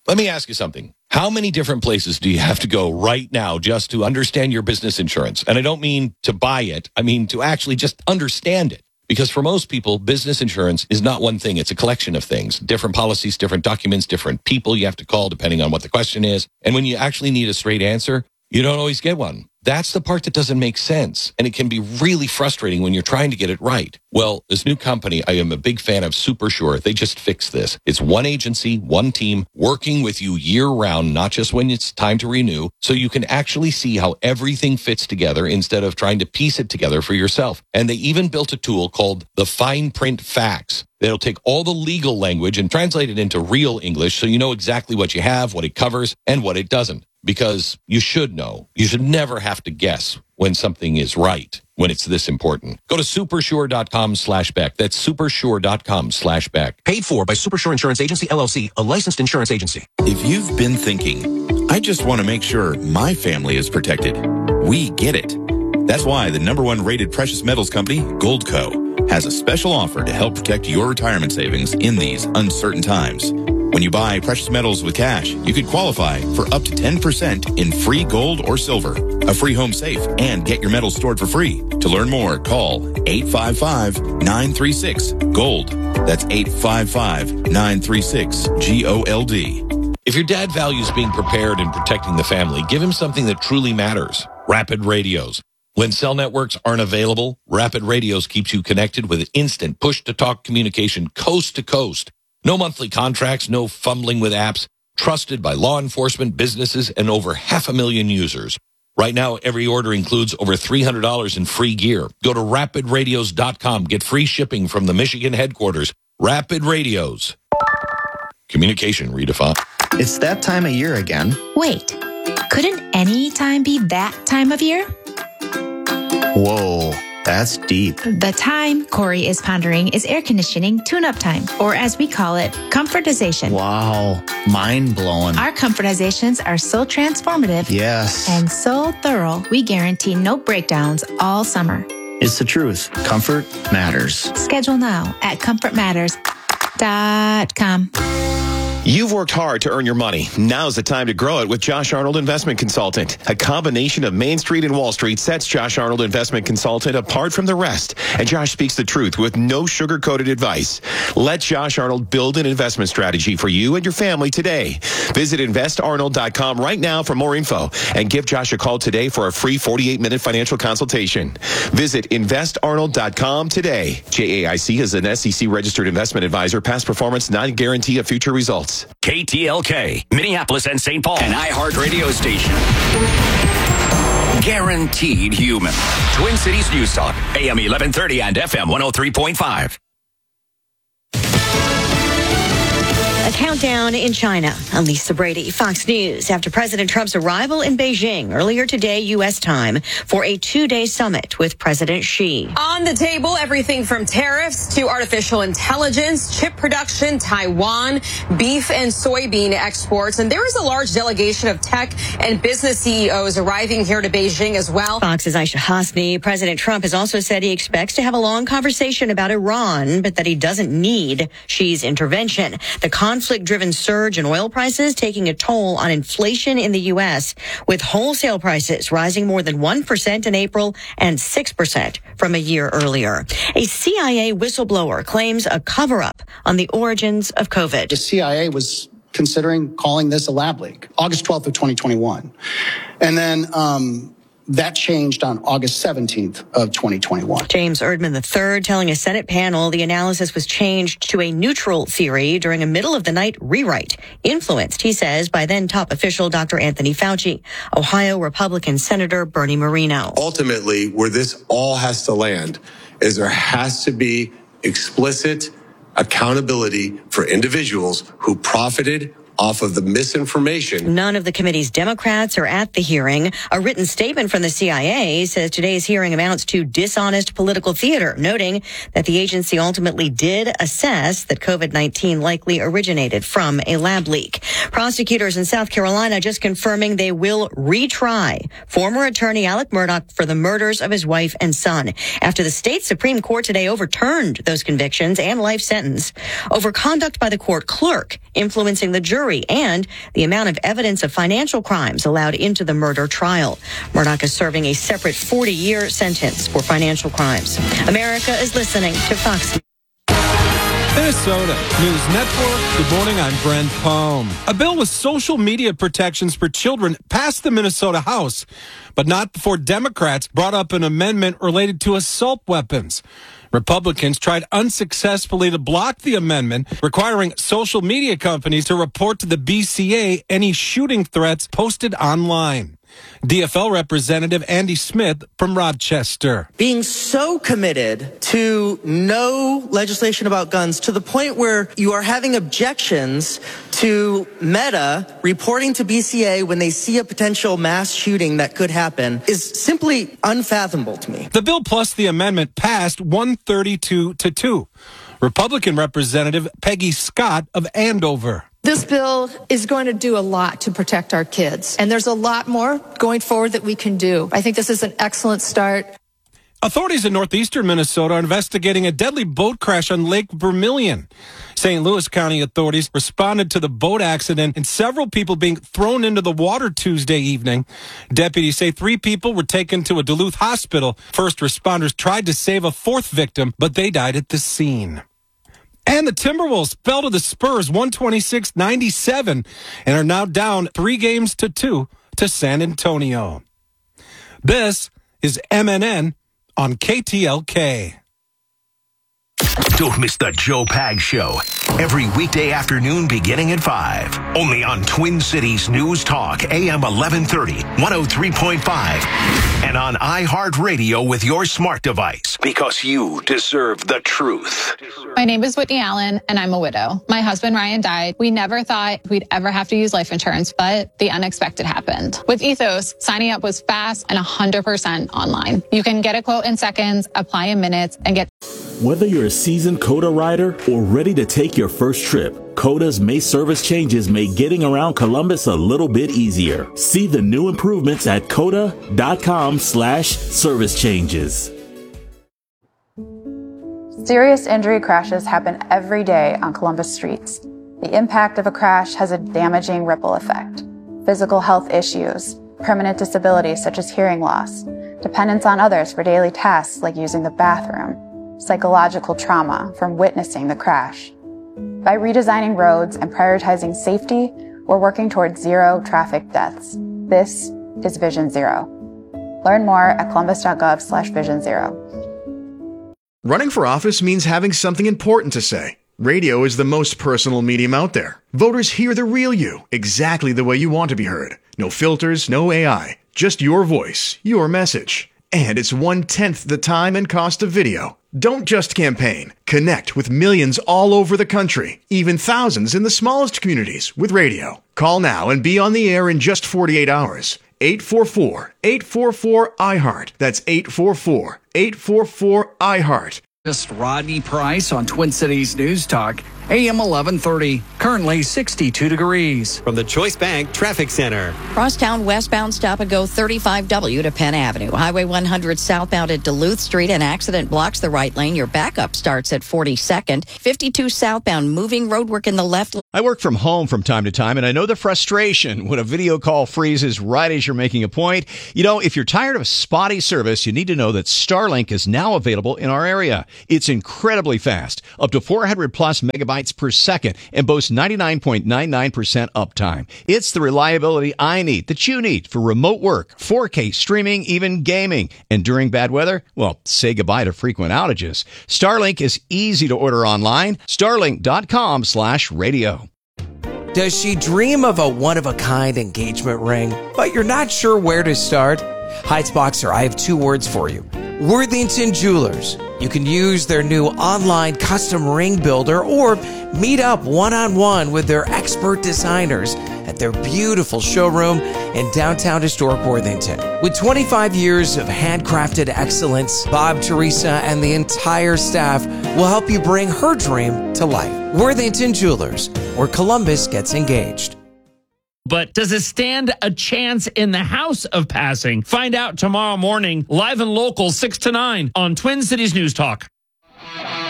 Let me ask you something. How many different places do you have to go right now just to understand your business insurance? And I don't mean to buy it. I mean to actually just understand it. Because for most people, business insurance is not one thing. It's a collection of things. Different policies, different documents, different people you have to call depending on what the question is. And when you actually need a straight answer, you don't always get one. That's the part that doesn't make sense. And it can be really frustrating when you're trying to get it right. Well, this new company, I am a big fan of SuperSure. They just fixed this. It's one agency, one team working with you year round, not just when it's time to renew. So you can actually see how everything fits together instead of trying to piece it together for yourself. And they even built a tool called the Fine Print Facts. They'll take all the legal language and translate it into real English so you know exactly what you have, what it covers, and what it doesn't. Because you should know. You should never have to guess when something is right, when it's this important. Go to supersure.com/Beck. That's supersure.com/Beck. Paid for by Supersure Insurance Agency, LLC, a licensed insurance agency. If you've been thinking, I just want to make sure my family is protected, we get it. That's why the #1 rated precious metals company, Goldco, has a special offer to help protect your retirement savings in these uncertain times. When you buy precious metals with cash, you could qualify for up to 10% in free gold or silver, a free home safe, and get your metals stored for free. To learn more, call 855-936-GOLD. That's 855-936-GOLD. If your dad values being prepared and protecting the family, give him something that truly matters. Rapid Radios. When cell networks aren't available, Rapid Radios keeps you connected with instant push-to-talk communication coast to coast. No monthly contracts, no fumbling with apps. Trusted by law enforcement, businesses, and over 500,000 users. Right now, every order includes over $300 in free gear. Go to rapidradios.com. Get free shipping from the Michigan headquarters. Rapid Radios. Communication redefined. It's that time of year again. Wait, couldn't any time be that time of year? Whoa, that's deep. The time Corey is pondering is air conditioning tune-up time, or as we call it, comfortization. Wow, mind-blowing. Our comfortizations are so transformative Yes. and so thorough, we guarantee no breakdowns all summer. It's the truth. Comfort matters. Schedule now at comfortmatters.com. You've worked hard to earn your money. Now's the time to grow it with Josh Arnold Investment Consultant. A combination of Main Street and Wall Street sets Josh Arnold Investment Consultant apart from the rest. And Josh speaks the truth with no sugar-coated advice. Let Josh Arnold build an investment strategy for you and your family today. Visit investarnold.com right now for more info and give Josh a call today for a free 48-minute financial consultation. Visit investarnold.com today. JAIC is an SEC-registered investment advisor. Past performance not a guarantee of future results. KTLK, Minneapolis and St. Paul, an iHeart radio station. Guaranteed human. Twin Cities News Talk, AM 1130 and FM 103.5. A countdown in China. I'm Lisa Brady, Fox News. After President Trump's arrival in Beijing earlier today, U.S. time, for a 2-day summit with President Xi. On the table, everything from tariffs to artificial intelligence, chip production, Taiwan, beef and soybean exports. And there is a large delegation of tech and business CEOs arriving here to Beijing as well. Fox's Aisha Hasmi. President Trump has also said he expects to have a long conversation about Iran, but that he doesn't need Xi's intervention. The conflict-driven surge in oil prices taking a toll on inflation in the U.S., with wholesale prices rising more than 1% in April and 6% from a year earlier. A CIA whistleblower claims a cover-up on the origins of COVID. The CIA was considering calling this a lab leak, August 12th of 2021. And then that changed on August 17th of 2021. James Erdman III telling a Senate panel the analysis was changed to a neutral theory during a middle-of-the-night rewrite, influenced, he says, by then top official Dr. Anthony Fauci, Ohio Republican Senator Bernie Moreno. Ultimately, where this all has to land is there has to be explicit accountability for individuals who profited off of the misinformation. None of the committee's Democrats are at the hearing. A written statement from the CIA says today's hearing amounts to dishonest political theater, noting that the agency ultimately did assess that COVID-19 likely originated from a lab leak. Prosecutors in South Carolina just confirming they will retry former attorney Alec Murdaugh for the murders of his wife and son after the state Supreme Court today overturned those convictions and life sentence over conduct by the court clerk influencing the jury jury and the amount of evidence of financial crimes allowed into the murder trial. Murdaugh is serving a separate 40-year sentence for financial crimes. America is listening to Fox News. Minnesota News Network. Good morning, I'm Brent Palm. A bill with social media protections for children passed the Minnesota House, but not before Democrats brought up an amendment related to assault weapons. Republicans tried unsuccessfully to block the amendment requiring social media companies to report to the BCA any shooting threats posted online. DFL Representative Andy Smith from Rochester. Being so committed to no legislation about guns to the point where you are having objections to Meta reporting to BCA when they see a potential mass shooting that could happen is simply unfathomable to me. The bill plus the amendment passed 132-2. Republican Representative Peggy Scott of Andover. This bill is going to do a lot to protect our kids, and there's a lot more going forward that we can do. I think this is an excellent start. Authorities in northeastern Minnesota are investigating a deadly boat crash on Lake Vermilion. St. Louis County authorities responded to the boat accident and several people being thrown into the water Tuesday evening. Deputies say 3 people were taken to a Duluth hospital. First responders tried to save a 4th victim, but they died at the scene. And the Timberwolves fell to the Spurs 126-97 and are now down 3-2 to San Antonio. This is MNN on KTLK. Don't miss the Joe Pag Show. Every weekday afternoon beginning at 5. Only on Twin Cities News Talk, AM 1130, 103.5. And on iHeartRadio with your smart device. Because you deserve the truth. My name is Whitney Allen, and I'm a widow. My husband, Ryan, died. We never thought we'd ever have to use life insurance, but the unexpected happened. With Ethos, signing up was fast and 100% online. You can get a quote in seconds, apply in minutes, and get... Whether you're a seasoned COTA rider or ready to take your first trip, COTA's May service changes make getting around Columbus a little bit easier. See the new improvements at COTA.com/service changes. Serious injury crashes happen every day on Columbus streets. The impact of a crash has a damaging ripple effect. Physical health issues, permanent disabilities such as hearing loss, dependence on others for daily tasks like using the bathroom, psychological trauma from witnessing the crash. By redesigning roads and prioritizing safety, we're working towards 0 traffic deaths. This is Vision Zero. Learn more at columbus.gov/Vision Zero. Running for office means having something important to say. Radio is the most personal medium out there. Voters hear the real you, exactly the way you want to be heard. No filters, no AI, just your voice, your message. And it's 1/10 the time and cost of video. Don't just campaign. Connect with millions all over the country, even thousands in the smallest communities with radio. Call now and be on the air in just 48 hours. 844-844-iHeart. That's 844-844-iHeart. Just Rodney Price on Twin Cities News Talk, AM 1130, currently 62 degrees. From the Choice Bank Traffic Center. Crosstown westbound stop and go 35W to Penn Avenue. Highway 100 southbound at Duluth Street. An accident blocks the right lane. Your backup starts at 42nd. 52 southbound moving roadwork in the left. I work from home from time to time, and I know the frustration when a video call freezes right as you're making a point. You know, if you're tired of spotty service, you need to know that Starlink is now available in our area. It's incredibly fast, up to 400 plus megabytes per second, and boasts 99.99% uptime. It's the reliability I need, that you need for remote work, 4K streaming, even gaming. And during bad weather, well, say goodbye to frequent outages. Starlink is easy to order online. Starlink.com/radio. Does she dream of a one-of-a-kind engagement ring, but you're not sure where to start? Heights Boxer, I have 2 words for you. Worthington Jewelers. You can use their new online custom ring builder or meet up one-on-one with their expert designers at their beautiful showroom in downtown historic Worthington. With 25 years of handcrafted excellence, Bob, Teresa, and the entire staff will help you bring her dream to life. Worthington Jewelers, where Columbus gets engaged. But does it stand a chance in the House of passing? Find out tomorrow morning, live and local, 6 to 9 on Twin Cities News Talk.